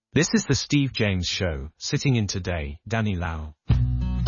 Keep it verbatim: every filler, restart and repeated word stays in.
This is the Steve James Show. Sitting in today, Danny Lau.